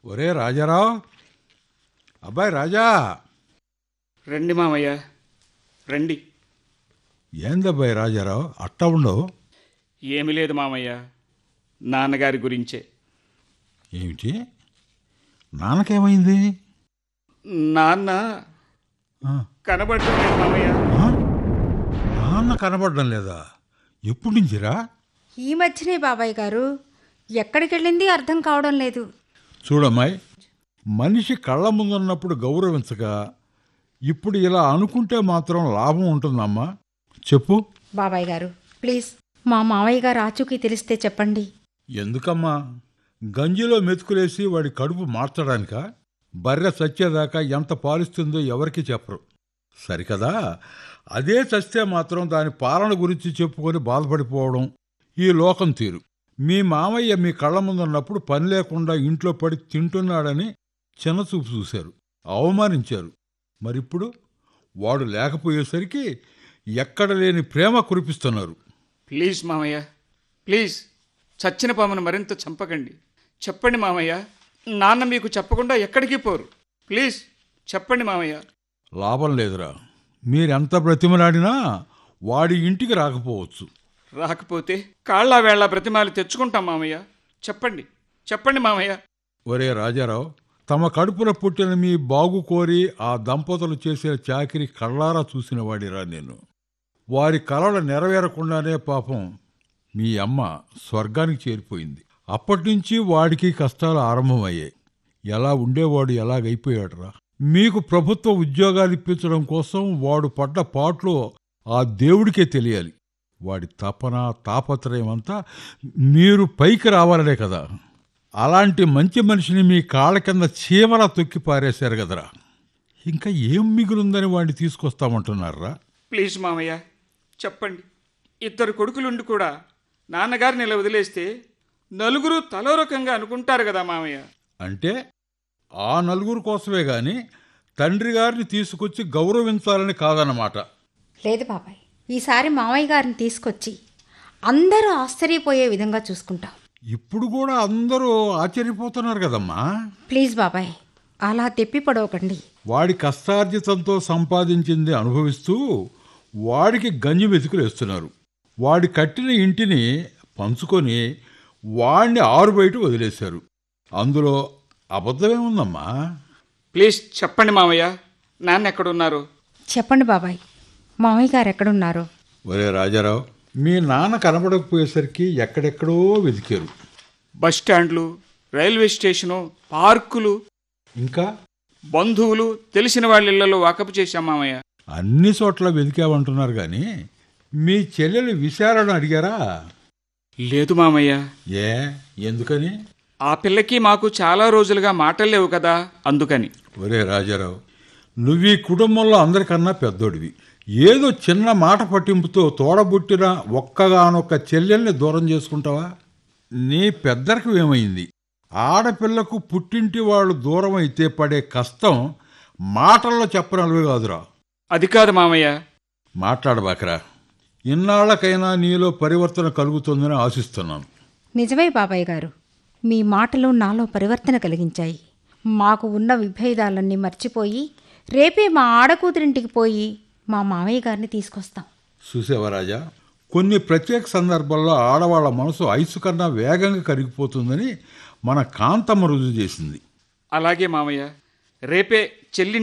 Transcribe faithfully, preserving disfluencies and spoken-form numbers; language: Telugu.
ఒరే రాజారావు, అబ్బాయి రాజా. రండి మామయ్య, రండి. ఏందబ్బాయి రాజారావు అట్ట ఉండవు? ఏమి లేదు మామయ్య, నాన్నగారి గురించే. ఏమిటి? నాన్నకేమైంది? నాన్న ఆ, కనబడటం లేదు మామయ్య. ఆ? నాన్న కనబడడం లేదా? ఎప్పుడు నుంచిరా? ఈ మధ్యనే బాబాయ్ గారు. ఎక్కడికి వెళ్ళింది అర్థం కావడం లేదు. చూడమ్మాయి, మనిషి కళ్ళ ముందున్నప్పుడు గౌరవించగా ఇప్పుడు ఇలా అనుకుంటే మాత్రం లాభం ఉంటుందమ్మా. చెప్పు. బాబాయ్ గారు ప్లీజ్, మా మావయ్య గారు ఆచూకీ తెలిస్తే చెప్పండి. ఎందుకమ్మా? గంజిలో మెతుకులేసి వాడి కడుపు మార్చడానికా? బర్రె చచ్చేదాకా ఎంత పాలిస్తుందో ఎవరికి చెప్పరు, సరికదా? అదే చస్తే మాత్రం దాని పాలన గురించి చెప్పుకొని బాధపడిపోవడం ఈ లోకం తీరు. మీ మామయ్య మీ కళ్ళ ముందున్నప్పుడు పని లేకుండా ఇంట్లో పడి తింటున్నాడని చిన్నచూపు చూశారు, అవమానించారు. మరిప్పుడు వాడు లేకపోయేసరికి ఎక్కడ లేని ప్రేమ కురిపిస్తున్నారు. ప్లీజ్ మామయ్య, ప్లీజ్, చచ్చిన పామును మరింత చంపకండి. చెప్పండి మామయ్య, నాన్న మీకు చెప్పకుండా ఎక్కడికి పోరు. ప్లీజ్ చెప్పండి మామయ్య. లాభం లేదురా, మీరెంత బ్రతిమలాడినా వాడి ఇంటికి రాకపోవచ్చు. రాకపోతే కాళ్ళ వేళ్ల బ్రతిమాలు తెచ్చుకుంటాం మామయ్య. చెప్పండి, చెప్పండి మామయ్య. ఒరే రాజారావు, తమ కడుపున పుట్టిన మీ బాగు కోరి ఆ దంపతులు చేసే చాకిరి కళ్ళారా చూసిన వాడిరా నేను. వారి కలలు నెరవేరకుండానే పాపం మీ అమ్మ స్వర్గానికి చేరిపోయింది. అప్పటినుంచి వాడికి కష్టాలు ఆరంభమయ్యాయి. ఎలా ఉండేవాడు ఎలాగైపోయాడురా. మీకు ప్రభుత్వ ఉద్యోగాలు ఇప్పించడం కోసం వాడు పడ్డ పాటలు ఆ దేవుడికే తెలియాలి. వాడి తపన తాపత్రయం అంతా మీరు పైకి రావాలనే కదా. అలాంటి మంచి మనిషిని మీ కాళ్ళ కింద చీమలా తొక్కి పారేశారు కదరా. ఇంకా ఏం మిగులుందని వాడిని తీసుకొస్తామంటున్నారా? ప్లీజ్ మామయ్య చెప్పండి. ఇద్దరు కొడుకులుండి కూడా నాన్నగారిని ఇలా వదిలేస్తే నలుగురు తలో రకంగా అనుకుంటారు కదా మామయ్య. అంటే ఆ నలుగురు కోసమే గాని తండ్రి గారిని తీసుకొచ్చి గౌరవించాలని కాదన్నమాట. లేదు బాబాయ్, ఈసారి మావయ్య గారిని తీసుకొచ్చి అందరూ ఆశ్చర్యపోయే విధంగా చూసుకుంటాం. ఇప్పుడు కూడా అందరూ ఆశ్చర్యపోతున్నారు కదమ్మా. ప్లీజ్ బాబాయ్, అలా తెప్పి పడవకండి. వాడి కష్టార్జితంతో సంపాదించింది అనుభవిస్తూ వాడికి గంజి మెతుకులు వేస్తున్నారు. వాడి కట్టిన ఇంటిని పంచుకొని వాడిని ఆరు బయట వదిలేశారు. అందులో అబద్ధమేముందమ్మా? ప్లీజ్ చెప్పండి మామయ్య, నాన్న ఎక్కడున్నారు? చెప్పండి బాబాయ్, మావయ్య గారు ఎక్కడున్నారో. ఒరే రాజారావు, మీ నాన్న కనబడకపోయేసరికి ఎక్కడెక్కడో వెతికారు. బస్ స్టాండ్లు, రైల్వే స్టేషను, పార్కులు, ఇంకా బంధువులు, తెలిసిన వాళ్ళ ఇళ్లలో వాకపు చేశాం మామయ్య. అన్ని చోట్ల వెతికామంటున్నారు కానీ మీ చెల్లెలు విశాలను అడిగారా? లేదు మామయ్య. ఏ ఎందుకని? ఆ పిల్లకి మాకు చాలా రోజులుగా మాటలు లేవు కదా, అందుకని. ఒరే రాజారావు, నువ్వు ఈ కుటుంబంలో అందరికన్నా పెద్దోడివి. ఏదో చిన్న మాట పట్టింపుతో తోడబుట్టిన ఒక్కగానొక్క చెల్లెల్ని దూరం చేసుకుంటావా? నీ పెద్దరికి ఏమైంది? ఆడపిల్లకు పుట్టింటి వాళ్ళు దూరం అయితే పడే కష్టం మాటల్లో చెప్పనలువే కాదురా. అది కాదు మామయ్య. మాట్లాడబాకరా. ఇన్నాళ్లకైనా నీలో పరివర్తన కలుగుతుందని ఆశిస్తున్నాను. నిజమే బాబాయ్ గారు, మీ మాటలు నాలో పరివర్తన కలిగించాయి. మాకు ఉన్న విభేదాలన్నీ మర్చిపోయి రేపే మా ఆడకూతురింటికి పోయి మా మావయ్య గారిని తీసుకొస్తాం. చూసేవరాజా, కొన్ని ప్రత్యేక సందర్భాల్లో ఆడవాళ్ల మనసు ఐసు కన్నా వేగంగా కరిగిపోతుందని మన కాంతమ్మ రుజువు చేసింది. అలాగే మామయ్య, రేపే చెల్లి